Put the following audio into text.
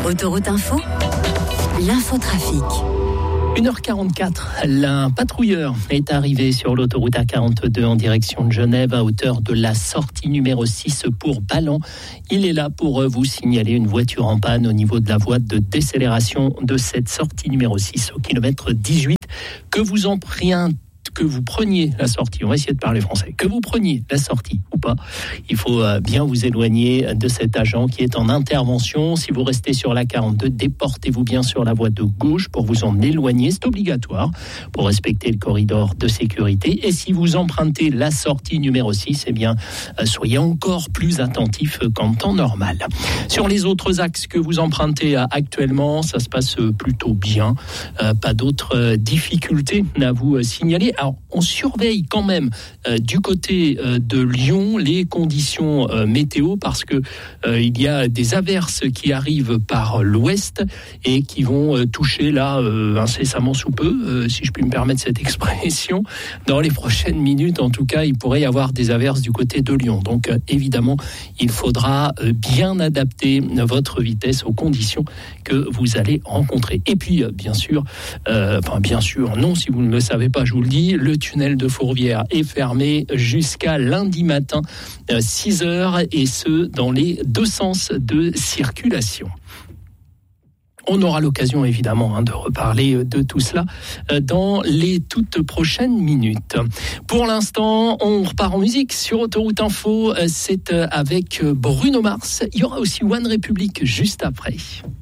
Autoroute Info, l'infotrafic. 1h44, un patrouilleur est arrivé sur l'autoroute A42 en direction de Genève à hauteur de la sortie numéro 6 pour Ballan. Il est là pour vous signaler une voiture en panne au niveau de la voie de décélération de cette sortie numéro 6 au kilomètre 18. Que vous preniez la sortie, on va essayer de parler français, que vous preniez la sortie ou pas, il faut bien vous éloigner de cet agent qui est en intervention. Si vous restez sur la 42, déportez-vous bien sur la voie de gauche pour vous en éloigner, c'est obligatoire pour respecter le corridor de sécurité. Et si vous empruntez la sortie numéro 6, eh bien, soyez encore plus attentifs qu'en temps normal. Sur les autres axes que vous empruntez actuellement, ça se passe plutôt bien, pas d'autres difficultés à vous signaler. Alors, on surveille quand même du côté de Lyon les conditions météo parce que il y a des averses qui arrivent par l'ouest et qui vont toucher là incessamment sous peu, si je puis me permettre cette expression. Dans les prochaines minutes, en tout cas, il pourrait y avoir des averses du côté de Lyon. Donc, évidemment, il faudra bien adapter votre vitesse aux conditions que vous allez rencontrer. Et puis, bien sûr, non, si vous ne le savez pas, je vous le dis, le tunnel de Fourvière est fermé jusqu'à lundi matin, 6h, et ce, dans les deux sens de circulation. On aura l'occasion, évidemment, de reparler de tout cela dans les toutes prochaines minutes. Pour l'instant, on repart en musique sur Autoroute Info. C'est avec Bruno Mars. Il y aura aussi One Republic juste après.